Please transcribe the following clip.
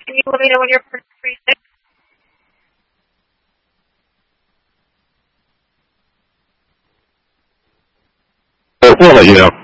Can you let me know when you're free? We'll let you know.